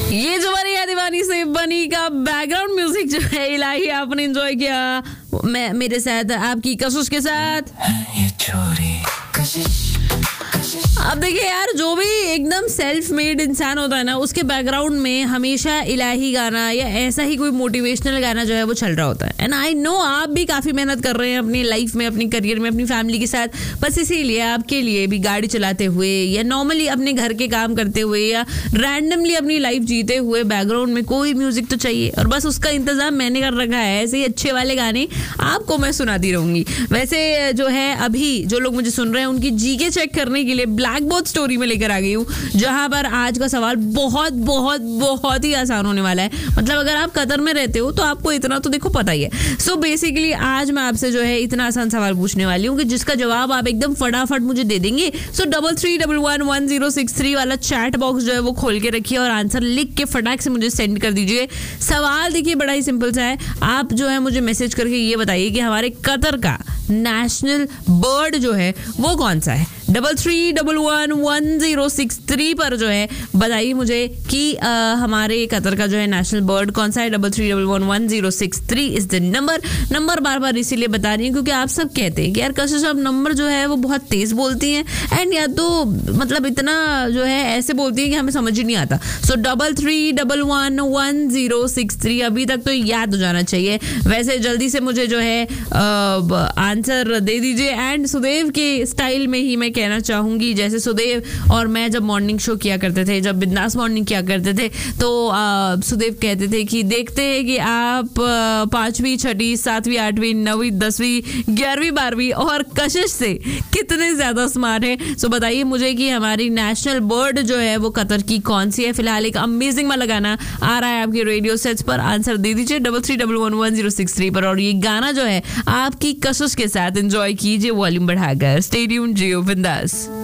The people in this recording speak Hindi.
ये जो हमारी दीवानी से बनी का बैकग्राउंड म्यूजिक जो है इलाही आपने एंजॉय किया मैं मेरे साथ आपकी कशिश के साथ। ये चोरी कशिश अब देखिए यार, जो भी एकदम सेल्फ मेड इंसान होता है ना, उसके बैकग्राउंड में हमेशा इलाही गाना या ऐसा ही कोई मोटिवेशनल गाना जो है वो चल रहा होता है। एंड आई नो आप भी काफ़ी मेहनत कर रहे हैं अपनी लाइफ में, अपनी करियर में, अपनी फैमिली के साथ। बस इसीलिए आपके लिए भी गाड़ी चलाते हुए या नॉर्मली अपने घर के काम करते हुए या रैंडमली अपनी लाइफ जीते हुए बैकग्राउंड में कोई म्यूजिक तो चाहिए, और बस उसका इंतजाम मैंने कर रखा है। ऐसे ही अच्छे वाले गाने आपको मैं सुनाती रहूंगी। वैसे जो है अभी जो लोग मुझे सुन रहे हैं उनकी जीके चेक करने के लिए ब्लैक बोर्ड स्टोरी में लेकर आ गई हूँ, जहां पर आज का सवाल बहुत बहुत बहुत ही आसान होने वाला है। मतलब अगर आप कतर में रहते हो तो आपको इतना तो देखो पता ही है। सो बेसिकली आज मैं आपसे जो है इतना आसान सवाल पूछने वाली हूँ कि जिसका जवाब आप एकदम फटाफट मुझे दे देंगे। सो 33111063 वाला चैट बॉक्स जो है वो खोल के रखिए और आंसर लिख के फटाक से मुझे सेंड कर दीजिए। सवाल देखिए बड़ा ही सिंपल सा है, आप जो है मुझे मैसेज करके ये बताइए कि हमारे कतर का नेशनल बर्ड जो है वो कौन सा है। 33111063 पर जो है बताइए मुझे कि हमारे कतर का जो है नेशनल बर्ड कौन सा है। 33111063 इज द नंबर बार बार इसीलिए बता रही हूँ क्योंकि आप सब कहते हैं कि यार कशिश आप नंबर जो है वो बहुत तेज बोलती हैं एंड या तो मतलब इतना जो है ऐसे बोलती हैं कि हमें समझ ही नहीं आता। सो 33111063 अभी तक तो याद हो जाना चाहिए। वैसे जल्दी से मुझे जो है आंसर दे दीजिए। एंड सुदेव के स्टाइल में ही मैं कहना चाहूंगी, जैसे सुदेव और मैं जब मॉर्निंग शो किया करते थे, जब बिंदास मॉर्निंग किया करते थे, तो सुदेव कहते थे कि देखते हैं कि आप 5वीं 6वीं 7वीं 8वीं 9वीं 10वीं 11वीं 12वीं और कशिश से कितने ज्यादा स्मार्ट है। सो बताइए मुझे कि हमारी नेशनल बर्ड जो है वो कतर की कौन सी है। फिलहाल एक अमेजिंग वाला गाना आ रहा है आपके रेडियो सेट्स पर, आंसर दे दीजिए 33111063 पर। और ये गाना जो है आपकी कशिश के साथ एंजॉय कीजिए वॉल्यूम बढ़ाकर। स्टे ट्यून्ड, जियो बिंदास।